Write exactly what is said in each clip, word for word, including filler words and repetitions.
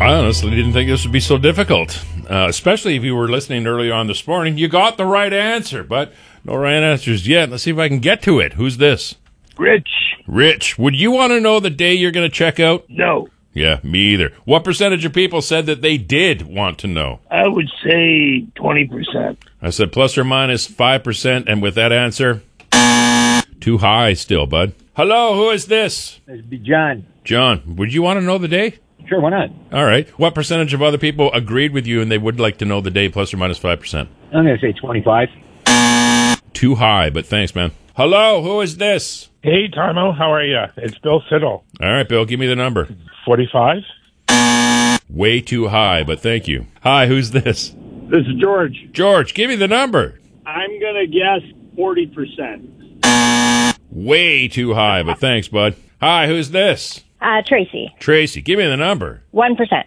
I honestly didn't think this would be so difficult, uh, especially if you were listening earlier on this morning. You got the right answer, but no right answers yet. Let's see if I can get to it. Who's this? Rich. Rich, would you want to know the day you're going to check out? No. Yeah, me either. What percentage of people said that they did want to know? I would say twenty percent. I said plus or minus five percent, and with that answer, too high still, bud. Hello, who is this? It'd be John. John, would you want to know the day? Sure, why not? All right. What percentage of other people agreed with you and they would like to know the day plus or minus five percent? I'm going to say twenty-five. Too high, but thanks, man. Hello, who is this? Hey, Tarmo, how are you? It's Bill Siddle. All right, Bill, give me the number. forty-five? Way too high, but thank you. Hi, who's this? This is George. George, give me the number. I'm going to guess forty percent. Way too high, but thanks, bud. Hi, who's this? Uh, Tracy. Tracy, give me the number. one percent.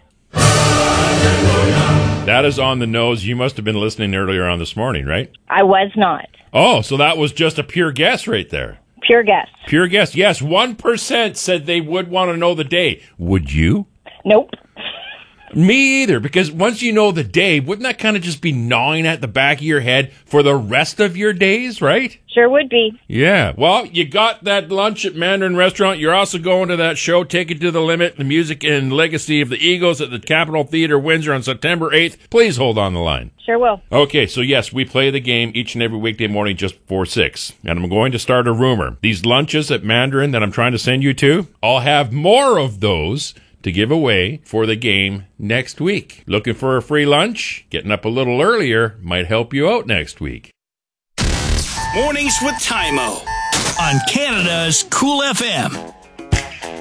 That is on the nose. You must have been listening earlier on this morning, right? I was not. Oh, so that was just a pure guess right there. Pure guess. Pure guess. Yes, one percent said they would want to know the day. Would you? Nope. Me either, because once you know the day, wouldn't that kind of just be gnawing at the back of your head for the rest of your days, right? Sure would be. Yeah. Well, you got that lunch at Mandarin Restaurant. You're also going to that show, Take It to the Limit, the music and legacy of the Eagles at the Capitol Theater, Windsor on September eighth. Please hold on the line. Sure will. Okay, so yes, we play the game each and every weekday morning just before six. And I'm going to start a rumor. These lunches at Mandarin that I'm trying to send you to, I'll have more of those to give away for the game next week. Looking for a free lunch? Getting up a little earlier might help you out next week. Mornings with Tymo on Canada's Cool F M.